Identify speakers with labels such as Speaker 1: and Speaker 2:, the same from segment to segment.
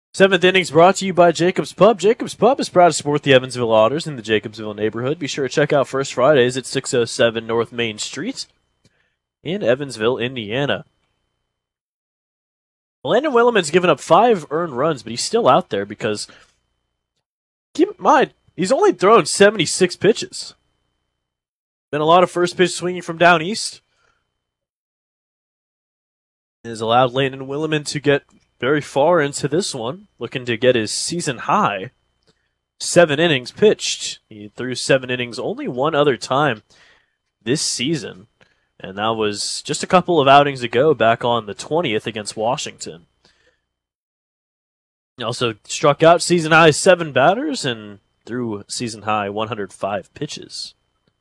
Speaker 1: Seventh innings brought to you by Jacobs Pub. Jacobs Pub is proud to support the Evansville Otters in the Jacobsville neighborhood. Be sure to check out First Fridays at 607 North Main Street in Evansville, Indiana. Landon Williman's given up 5 earned runs, but he's still out there because, keep in mind, he's only thrown 76 pitches. Been a lot of first pitch swinging from down east. It has allowed Landon Williman to get very far into this one, looking to get his season high. 7 innings pitched. He threw 7 innings only one other time this season, and that was just a couple of outings ago back on the 20th against Washington. He also struck out season high 7 batters and threw season high 105 pitches.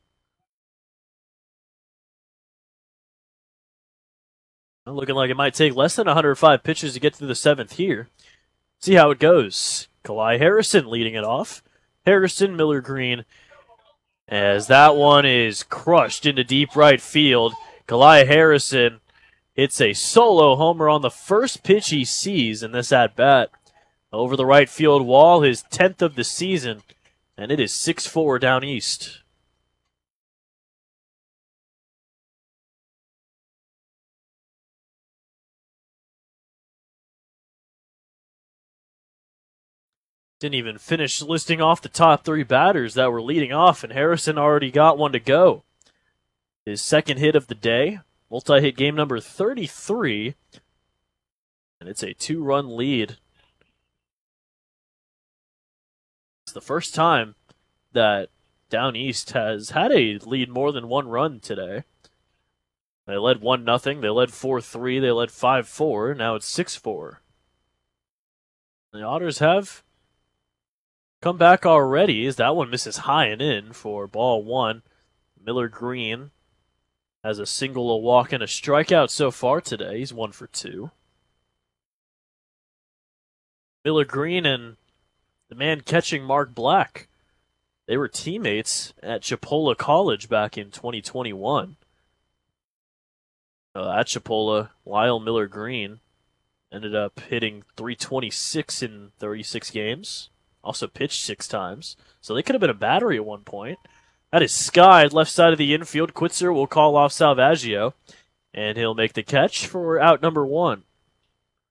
Speaker 1: Looking like it might take less than 105 pitches to get through the 7th here. See how it goes. Kalai Harrison leading it off. Harrison, Miller Green, as that one is crushed into deep right field. Kalai Harrison hits a solo homer on the first pitch he sees in this at-bat. Over the right field wall, his 10th of the season, and it is 6-4 down east. Didn't even finish listing off the top 3 batters that were leading off, and Harrison already got one to go. His second hit of the day, multi-hit game number 33, and it's a 2-run lead. It's the first time that Down East has had a lead more than 1 run today. They led 1-0, they led 4-3, they led 5-4, now it's 6-4. The Otters have come back already as that one misses high and in for ball 1. Miller Green has a single, a walk, and a strikeout so far today. He's 1 for 2. Miller Green and the man catching Mark Black, they were teammates at Chipola College back in 2021. At Chipola, Lyle Miller Green ended up hitting .326 in 36 games. Also pitched 6 times. So they could have been a battery at one point. That is skied left side of the infield. Quitzer will call off Salvaggio, and he'll make the catch for out number 1.